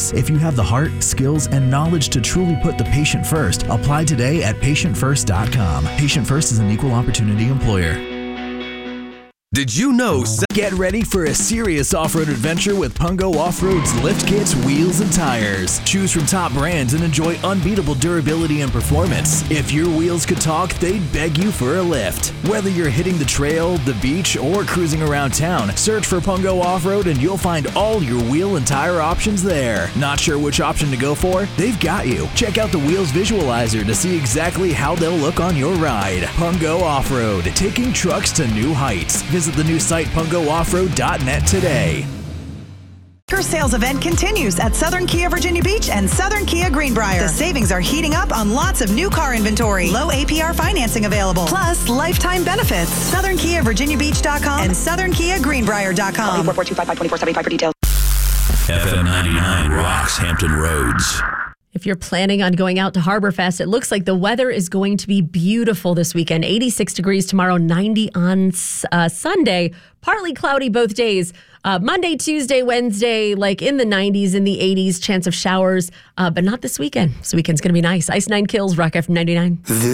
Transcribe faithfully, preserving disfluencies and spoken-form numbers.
service. If you have the heart, skills, and knowledge to truly put the patient first, apply today at patient first dot com. Patient First is an equal opportunity employer. Did you know? Get ready for a serious off-road adventure with Pungo Off-Road's lift kits, wheels, and tires. Choose from top brands and enjoy unbeatable durability and performance. If your wheels could talk, they'd beg you for a lift. Whether you're hitting the trail, the beach, or cruising around town, search for Pungo Off-Road and you'll find all your wheel and tire options there. Not sure which option to go for? They've got you. Check out the Wheels Visualizer to see exactly how they'll look on your ride. Pungo Off-Road, taking trucks to new heights. Visit the new site pungo off road dot net today. Your sales event continues at Southern Kia Virginia Beach and Southern Kia Greenbrier. The savings are heating up on lots of new car inventory. Low A P R financing available. Plus, lifetime benefits. Southern Kia Virginia Beach dot com and Southern Kia Greenbrier dot com. four four two five five two four seven five for details. F M ninety-nine rocks Hampton Roads. If you're planning on going out to Harborfest, it looks like the weather is going to be beautiful this weekend. eighty-six degrees tomorrow, ninety on uh, Sunday. Partly cloudy both days. Uh, Monday, Tuesday, Wednesday, like in the nineties, in the eighties, chance of showers, uh, but not this weekend. This weekend's going to be nice. Ice Nine Kills, Rock F M ninety-nine.